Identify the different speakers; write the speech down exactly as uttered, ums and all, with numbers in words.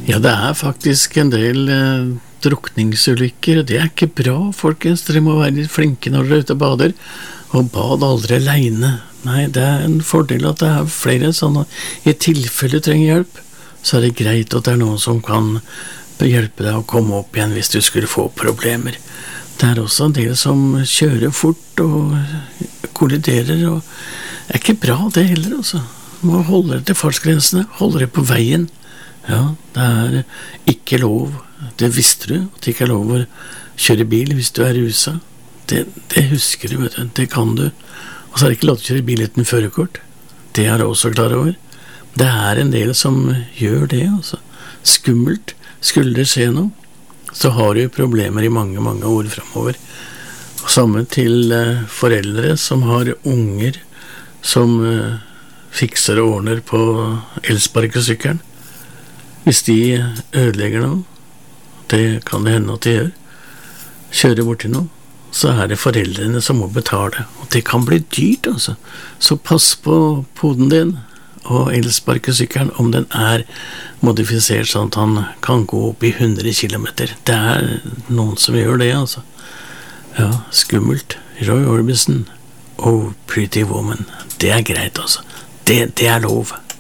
Speaker 1: Ja, det er faktisk en del eh, drukningsulykker, og det er ikke bra, folkens. Dere må være litt flinke når dere er ute og bader, og bad aldri alene. Nei, det er en fordel at det er flere sånne. I tilfelle du trenger hjelp, så er det greit at det er noen som kan hjelpe deg å komme opp igjen hvis du skulle få problemer. Det er også en del som kjører fort og kolliderer, og det er ikke bra det heller, altså. Du må holde deg til fartsgrensene, holde deg på veien. Ja, det er ikke lov. Det visste du, at det ikke er lov å kjøre bil hvis du er rusa. Det, det husker du, vet du. Det kan du. Og så er det ikke lov til å kjøre bil uten førerkort. Det er du også klar over. Det er en del som gjør det, altså. Skummelt. Skulle det skje noe, så har du problemer i mange, mange år fremover. Og sammen til eh, foreldre som har unger som eh, fikser og ordner på elsparkesykkelen. Hvis de ødelegger noe, det kan det hende at de gjør, kjører bort til noe, så er det foreldrene som må betale. Og det kan bli dyrt, altså. Så pass på poden din og elsparkesykkelen, om den er modifisert sånn at han kan gå opp i hundre kilometer. Det er noen som gjør det, altså. Ja, skummelt. Roy Orbison, Oh Pretty Woman. Det er greit, altså. Det, det er lov.